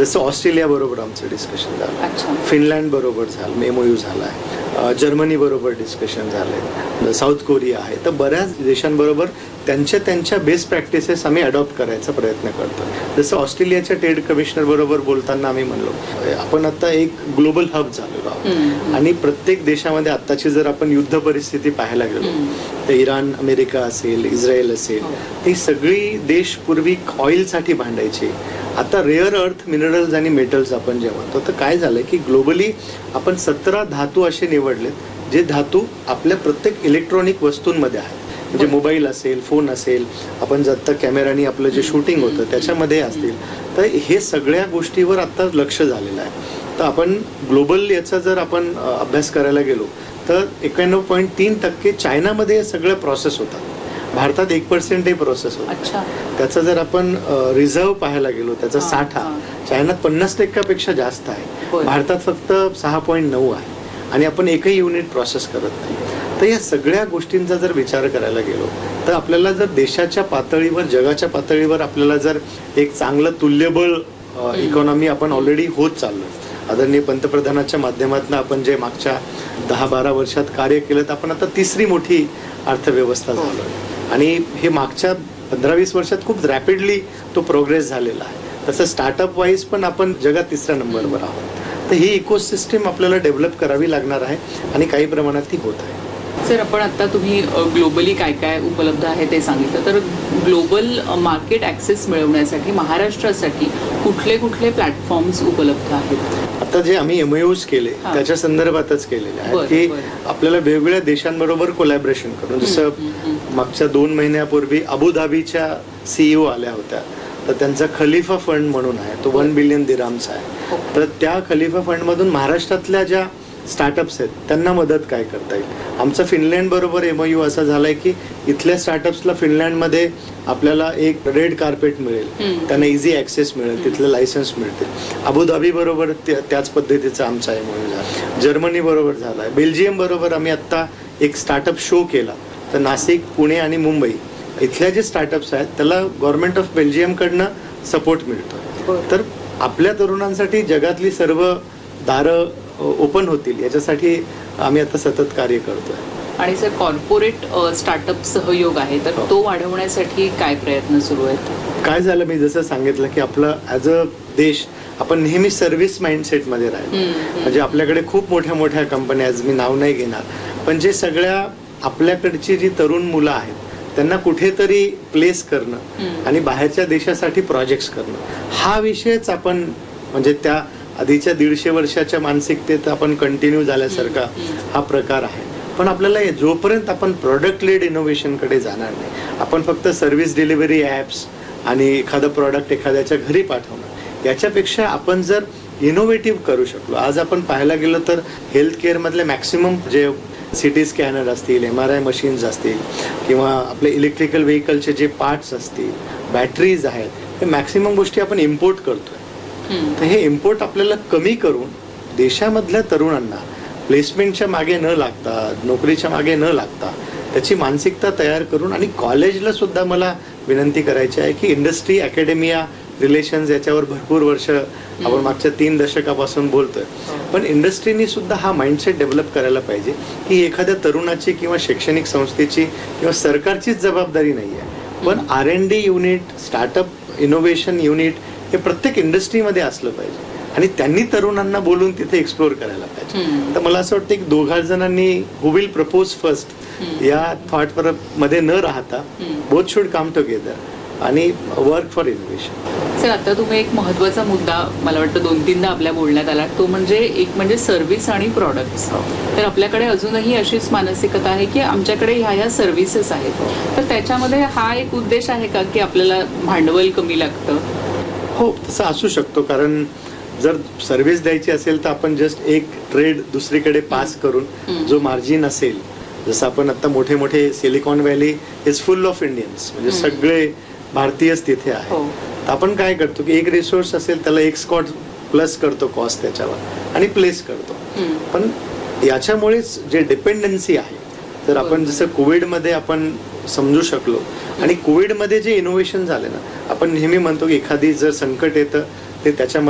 जसं ऑस्ट्रेलिया बरोबर आमचं डिस्कशन झालं, फिनलँड बरोबर झालं, MOU झाला आहे, जर्मनी बरोबर डिस्कशन झालंय, साऊथ कोरिया आहे. तर बऱ्याच देशांबरोबर त्यांच्या बेस्ट प्रॅक्टिसेस आम्ही अडॉप्ट करायचा प्रयत्न करतो. जसं ऑस्ट्रेलियाच्या ट्रेड कमिशनर बरोबर बोलताना आम्ही म्हणलो आपण आता एक ग्लोबल हब झालेलो आहोत आणि प्रत्येक देशामध्ये आत्ताची जर आपण युद्ध परिस्थिती पाहायला गेलो तर इराण, अमेरिका असेल, इस्रायल असेल, ही सगळी देश पूर्वी ऑइलसाठी भांडायचे. आता रेअर अर्थ मिनरल्स आणि मेटल्स आपण जे म्हणतो, तर काय झालंय की ग्लोबली आपण 17 धातू असे निवडलेत जे धातू आपल्या प्रत्येक इलेक्ट्रॉनिक वस्तूंमध्ये आहेत. म्हणजे मोबाईल असेल, फोन असेल, आपण जाता कॅमेरानी आपलं जे शूटिंग होतं त्याच्यामध्ये असतील. तर हे सगळ्या गोष्टीवर आता लक्ष झालेलं आहे. तर आपण ग्लोबल याचा जर आपण अभ्यास करायला गेलो तर 91.3% चायनामध्ये हे सगळं प्रोसेस होतात. भारतात 1% प्रोसेस होतो. त्याचा जर आपण रिझर्व पाहायला गेलो, त्याचा साठा चायनात 50% जास्त आहे, भारतात फक्त 6.9 आहे आणि आपण एकही युनिट प्रोसेस करत नाही. तर या सगळ्या गोष्टींचा जर विचार करायला गेलो तर आपल्याला जर देशाच्या पातळीवर, जगाच्या पातळीवर आपल्याला जर एक चांगलं तुल्यबळ इकॉनॉमी आपण ऑलरेडी होत चाललो. आदरणीय पंतप्रधानांच्या माध्यमातून आपण जे मागच्या 10-12 वर्षात कार्य केलं तर आपण आता तिसरी मोठी अर्थव्यवस्था झालो आणि हे मागच्या 15-20 वर्षात खूप रॅपिडली तो प्रोग्रेस झालेला आहे. तसं स्टार्टअप वाईज पण आपण जगात 3ऱ्या नंबरवर आहोत. तर ही इकोसिस्टीम आपल्याला डेव्हलप करावी लागणार आहे आणि काही प्रमाणात ती होत आहे. सर, आपण आता तुम्ही ग्लोबली काय काय उपलब्ध आहे ते सांगितलं, तर ग्लोबल मार्केट ॲक्सेस मिळवण्यासाठी महाराष्ट्रासाठी कुठले कुठले प्लॅटफॉर्म्स उपलब्ध आहेत? आता जे आम्ही MOUs केले त्याच्या संदर्भातच केलेले आहे की आपल्याला वेगवेगळ्या देशांबरोबर कोलॅबरेशन करून, जसं मागच्या 2 महिन्यापूर्वी अबुधाबीच्या CEO आल्या होत्या, तर त्यांचा खलिफा फंड म्हणून आहे, तो 1 बिलियन दिराम्स आहे. तर त्या खलिफा फंडमधून महाराष्ट्रातल्या ज्या स्टार्टअप्स आहेत त्यांना मदत काय करता येईल. आमचा फिनलँड बरोबर MOU असा झालाय की इथल्या स्टार्टअप्सला फिनलँडमध्ये आपल्याला एक रेड कार्पेट मिळेल, त्यांना इझी ॲक्सेस मिळेल, तिथलं लायसन्स मिळते. अबुधाबी बरोबर त्याच पद्धतीचा आमचा MOU झाला, जर्मनी बरोबर झालाय, बेल्जियम बरोबर आम्ही आत्ता एक स्टार्टअप शो केला. तर नाशिक, पुणे आणि मुंबई इथल्या जे स्टार्टअप्स आहेत त्याला गव्हर्नमेंट ऑफ बेल्जियम कडनं सपोर्ट मिळतो. तर आपल्या तरुणांसाठी जगातली सर्व दारं ओपन होतील याच्यासाठी आम्ही आता सतत कार्य करतोय. आणि सर, कॉर्पोरेट स्टार्टअप सहयोग आहे तर तो वाढवण्यासाठी काय प्रयत्न सुरू आहेत? काय झालं, मी जसं सांगितलं की आपलं ॲज अ देश आपण नेहमी सर्व्हिस माइंडसेटमध्ये राहिलो. म्हणजे आपल्याकडे खूप मोठ्या मोठ्या कंपन्या, मी नाव नाही घेणार, पण जे सगळ्या आपल्याकडची जी तरुण मुलं आहेत त्यांना कुठेतरी प्लेस करणं आणि बाहेरच्या देशासाठी प्रोजेक्ट्स करणं, हा विषयच आपण म्हणजे त्या आधीच्या 150 वर्षाच्या मानसिकतेत आपण कंटिन्यू झाल्यासारखा हा प्रकार आहे. पण आपल्याला जोपर्यंत आपण प्रोडक्ट लेड इनोव्हेशनकडे जाणार नाही, आपण फक्त सर्व्हिस डिलिव्हरी ॲप्स आणि एखादं प्रॉडक्ट एखाद्याच्या घरी पाठवणं, याच्यापेक्षा आपण जर इनोव्हेटिव्ह करू शकलो. आज आपण पाहायला गेलो तर हेल्थ केअरमधले मॅक्सिमम जे CT स्कॅनर असतील, MRI मशीन्स असतील किंवा आपले इलेक्ट्रिकल व्हेकलचे जे पार्ट्स असतील, बॅटरीज आहेत, हे मॅक्सिमम गोष्टी आपण इम्पोर्ट करतोय. तर हे इम्पोर्ट आपल्याला कमी करून देशामधल्या तरुणांना प्लेसमेंटच्या मागे न लागता, नोकरीच्या मागे न लागता त्याची मानसिकता तयार करून, आणि कॉलेजला सुद्धा मला विनंती करायची आहे की इंडस्ट्री अकॅडमिया रिलेशन्स याच्यावर भरपूर वर्ष आपण मागच्या 3 दशकापासून बोलतोय, पण इंडस्ट्रीनी सुद्धा हा माइंडसेट डेव्हलप करायला पाहिजे की एखाद्या तरुणाची किंवा शैक्षणिक संस्थेची किंवा सरकारचीच जबाबदारी नाही आहे, पण R&D unit, startup innovation unit हे प्रत्येक इंडस्ट्रीमध्ये असलं पाहिजे आणि त्यांनी तरुणांना बोलून तिथे एक्सप्लोर करायला पाहिजे. तर मला असं वाटतं की 2 जणांनी हु विल प्रपोज फर्स्ट या थॉट मध्ये न राहता बोथ शुड कम टुगेदर आणि वर्क फॉर इनोव्हेशन. सर, आता तुम्ही एक महत्त्वाचा मुद्दा मला वाटतं 2-3दा आपल्या बोलण्यात आला, तो म्हणजे एक म्हणजे सर्व्हिस आणि प्रॉडक्ट्स. तर आपल्याकडे अजूनही अशीच मानसिकता आहे की आमच्याकडे ह्या सर्व्हिसेस आहेत, तर त्याच्यामध्ये हा एक उद्देश आहे का की आपल्याला भांडवल कमी लागतं? हो, तसं असू शकतो. कारण जर सर्व्हिस द्यायची असेल तर आपण जस्ट एक ट्रेड दुसरीकडे पास करून जो मार्जिन असेल, जसं आपण आता मोठे मोठे silicon valley is full of Indians, म्हणजे सगळे भारतीयच तिथे आहे. तर आपण काय करतो की एक रिसोर्स असेल त्याला एक स्कॉट प्लस करतो कॉस्ट त्याच्यावर आणि प्लेस करतो. पण याच्यामुळेच जे डिपेंडन्सी आहे, तर आपण जसं कोविडमध्ये आपण समजू शकलो आणि कोविडमध्ये जे इनोव्हेशन झाले ना, आपण नेहमी म्हणतो की एखादी जर संकट येतं ते त्याच्यामध्ये